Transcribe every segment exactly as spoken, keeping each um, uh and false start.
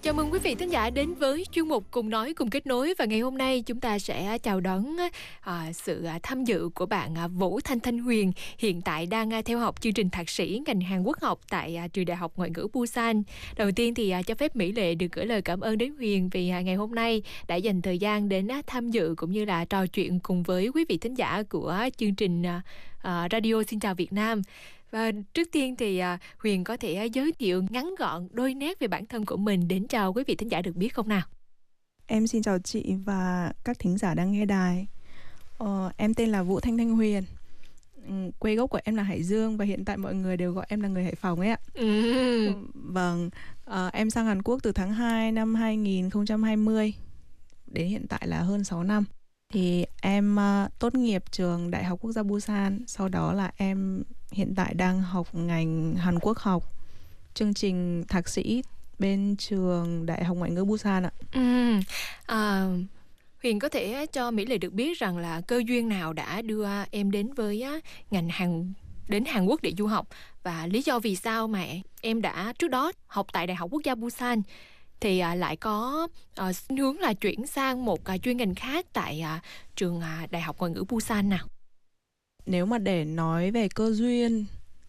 Chào mừng quý vị thính giả đến với chuyên mục Cùng Nói Cùng Kết Nối. Và ngày hôm nay chúng ta sẽ chào đón à, sự tham dự của bạn à, Vũ Thanh Thanh Huyền, hiện tại đang à, theo học chương trình thạc sĩ ngành Hàn Quốc học tại à, trường Đại học Ngoại ngữ Busan. Đầu tiên thì à, cho phép Mỹ Lệ được gửi lời cảm ơn đến Huyền vì à, ngày hôm nay đã dành thời gian đến à, tham dự cũng như là trò chuyện cùng với quý vị thính giả của chương trình à, à, Radio Xin Chào Việt Nam. Và trước tiên thì à, Huyền có thể à, giới thiệu ngắn gọn đôi nét về bản thân của mình đến cho quý vị thính giả được biết không nào? Em xin chào chị và các thính giả đang nghe đài. Ờ, em tên là Vũ Thanh Thanh Huyền. Ừ, quê gốc của em là Hải Dương và hiện tại mọi người đều gọi em là người Hải Phòng ấy ạ. Ừ. Vâng, ờ, em sang Hàn Quốc từ tháng hai năm hai không hai không đến hiện tại là hơn sáu năm. Thì em uh, tốt nghiệp trường Đại học Quốc gia Busan. Sau đó là em hiện tại đang học ngành Hàn Quốc học, chương trình thạc sĩ bên trường Đại học Ngoại ngữ Busan ạ. Ừ. À, Huyền có thể cho Mỹ Lệ được biết rằng là cơ duyên nào đã đưa em đến với ngành Hàn đến Hàn Quốc để du học, và lý do vì sao mà em đã trước đó học tại Đại học Quốc gia Busan thì à, lại có à, hướng là chuyển sang một à, chuyên ngành khác tại à, trường à, Đại học Ngoại ngữ Busan nào? Nếu mà để nói về cơ duyên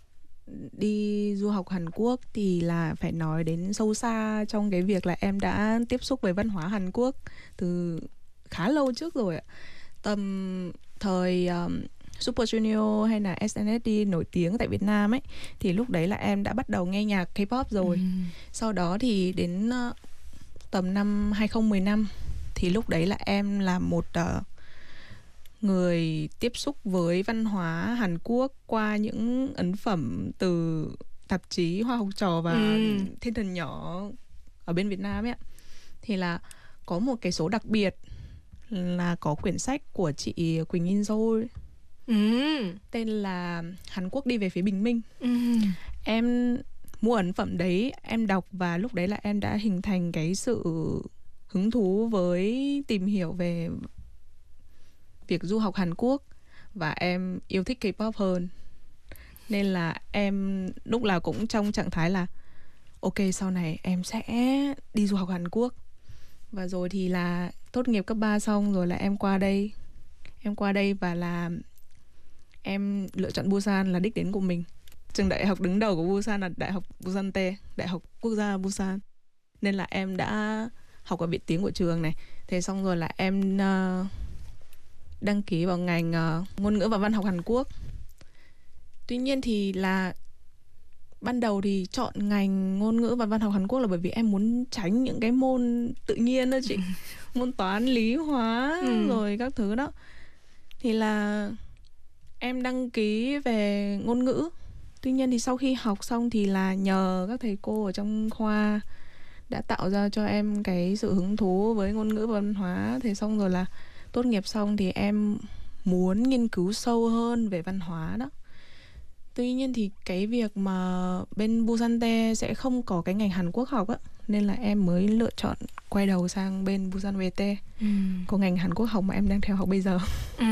đi du học Hàn Quốc thì là phải nói đến sâu xa trong cái việc là em đã tiếp xúc với văn hóa Hàn Quốc từ khá lâu trước rồi ạ. Tầm thời um, Super Junior hay là ét en ét đê nổi tiếng tại Việt Nam ấy, thì lúc đấy là em đã bắt đầu nghe nhạc K-pop rồi. Ừ. Sau đó thì đến uh, tầm năm hai không một năm thì lúc đấy là em là một uh, người tiếp xúc với văn hóa Hàn Quốc qua những ấn phẩm từ tạp chí Hoa Học Trò và ừ. Thiên Thần Nhỏ ở bên Việt Nam ấy ạ. Thì là có một cái số đặc biệt là có quyển sách của chị Quỳnh In Seoul, ừ. tên là Hàn Quốc đi về phía bình minh. ừ. Em mua ấn phẩm đấy, em đọc và lúc đấy là em đã hình thành cái sự hứng thú với tìm hiểu về việc du học Hàn Quốc, và em yêu thích K-pop hơn. Nên là em lúc nào cũng trong trạng thái là ok, sau này em sẽ đi du học Hàn Quốc. Và rồi thì là tốt nghiệp cấp ba xong rồi là em qua đây. Em qua đây và là em lựa chọn Busan là đích đến của mình. Trường đại học đứng đầu của Busan là Đại học Busan T, Đại học Quốc gia Busan. Nên là em đã học ở viện tiếng của trường này. Thế xong rồi là em uh, đăng ký vào ngành uh, ngôn ngữ và văn học Hàn Quốc. Tuy nhiên thì là ban đầu thì chọn ngành ngôn ngữ và văn học Hàn Quốc là bởi vì em muốn tránh những cái môn tự nhiên đó chị. Môn toán, lý, hóa ừ. rồi các thứ đó. Thì là em đăng ký về ngôn ngữ. Tuy nhiên thì sau khi học xong thì là nhờ các thầy cô ở trong khoa đã tạo ra cho em cái sự hứng thú với ngôn ngữ và văn hóa. Thế xong rồi là tốt nghiệp xong thì em muốn nghiên cứu sâu hơn về văn hóa đó. Tuy nhiên thì cái việc mà bên Busan Te sẽ không có cái ngành Hàn Quốc học á, nên là em mới lựa chọn quay đầu sang bên Busan vê tê, ừ. có ngành Hàn Quốc học mà em đang theo học bây giờ. Ừ.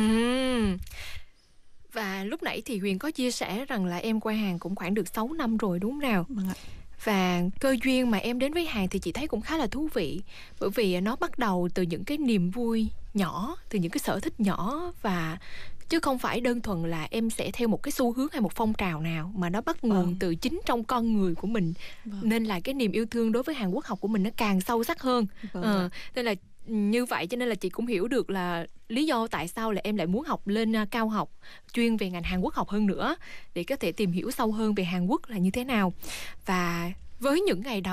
Và lúc nãy thì Huyền có chia sẻ rằng là em qua Hàn cũng khoảng được sáu năm rồi đúng không nào? Vâng ạ. Và cơ duyên mà em đến với Hàn thì chị thấy cũng khá là thú vị, bởi vì nó bắt đầu từ những cái niềm vui nhỏ, từ những cái sở thích nhỏ, và chứ không phải đơn thuần là em sẽ theo một cái xu hướng hay một phong trào nào, mà nó bắt nguồn vâng. từ chính trong con người của mình. Vâng. Nên là cái niềm yêu thương đối với Hàn Quốc học của mình nó càng sâu sắc hơn. Vâng. ờ, Nên là như vậy cho nên là chị cũng hiểu được là lý do tại sao là em lại muốn học lên cao học chuyên về ngành Hàn Quốc học hơn nữa, để có thể tìm hiểu sâu hơn về Hàn Quốc là như thế nào. Và với những ngày đầu